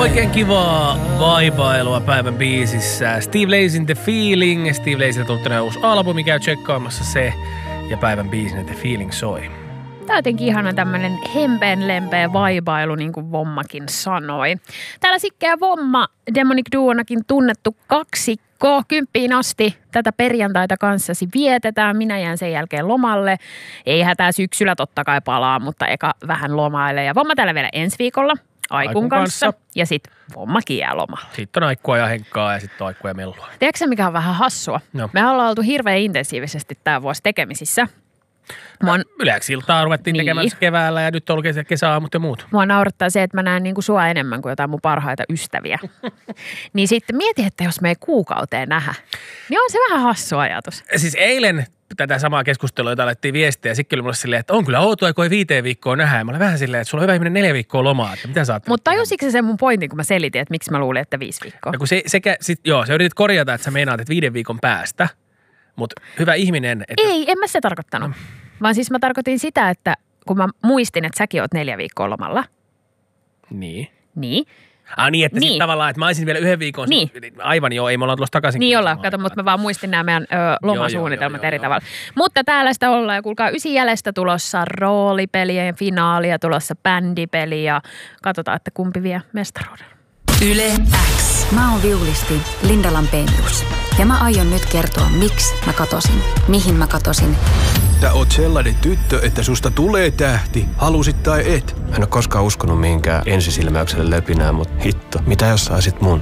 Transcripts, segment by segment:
Oikein kivaa vaibailua päivän biisissä. Steve Lacyn The Feeling. Steve Lacyltä tullut tänään uusi albumi, käy tsekkaamassa se. Ja päivän biisinä The Feeling soi. Tämä on jotenkin ihana tämmöinen hempeen lempeä vaibailu, niin kuin Vommakin sanoi. Täällä Sikke ja Vomma, Demonic Duonakin tunnettu kaksikko. 10 asti tätä perjantaita kanssasi vietetään. Minä jään sen jälkeen lomalle. Ei hätää, syksyllä totta kai palaa, mutta eka vähän lomailee. Ja Vomma täällä vielä ensi viikolla Aikun kanssa. Ja sitten Vommakin jää lomalle. Sitten on Aikkua ja Henkkaa ja sitten on Aikkua ja Mellua. Tiedätkö mikä on vähän hassua? No. Me ollaan oltu hirveän intensiivisesti tämä vuosi tekemisissä. Yleäksi-iltaa ruvettiin tekemään keväällä ja nyt on ollut kesäaamut ja muut. Mua naurattaa se, että mä näen niinku sua enemmän kuin jotain mun parhaita ystäviä. Niin sitten mieti, että jos me ei kuukauteen nähdä, niin on se vähän hassu ajatus. Siis eilen tätä samaa keskustelua, jota alettiin viestiä ja Sikki oli mulle silleen, että on kyllä outoa, kun ei 5 viikkoa nähdä. Ja mä olen vähän silleen, että sulla on hyvä ihminen 4 viikkoa lomaa, että mitä sä oot? Mutta tajusitko se mun pointin, kun mä selitin, että miksi mä luulin, että 5 viikkoa? No kun sä yritit korjata, että sä meinaat, että 5 viikon päästä, mutta hyvä ihminen. Että... Ei, en mä se tarkoittanut. Vaan siis mä tarkoitin sitä, että kun mä muistin, että säkin oot 4 viikkoa lomalla. Niin. Niin. Niin, että sitten tavallaan, että mä olisin vielä 1 viikon. Niin. Aivan joo, ei me ollaan tulossa takaisin. Niin ollaan, kato, mutta mä vaan muistin nämä meidän lomasuunnitelmat eri tavalla. Mutta täällä sitä ollaan ja kuulkaa 9 jäljestä tulossa roolipeliä ja finaalia, tulossa bändipeli ja katsotaan, että kumpi vie mestaruuden. Yle X. Mä oon viulisti Linda Lampenius. Ja mä aion nyt kertoa, miksi mä katosin, mihin mä katosin. Sä oot sellainen tyttö, että susta tulee tähti, halusit tai et. Mä en oo koskaan uskonut mihinkään ensisilmäykselle löpinää, mutta hitto, mitä jos saisit mun?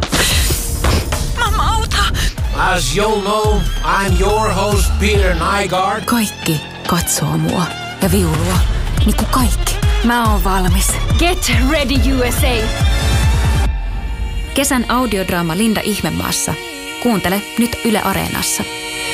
Mamma, auta! As you'll know, I'm your host Peter Nygaard. Kaikki katsoo mua ja viulua, niin kuin kaikki. Mä oon valmis. Get ready USA! Kesän audiodraama Linda Ihmemaassa. Kuuntele nyt Yle Areenassa.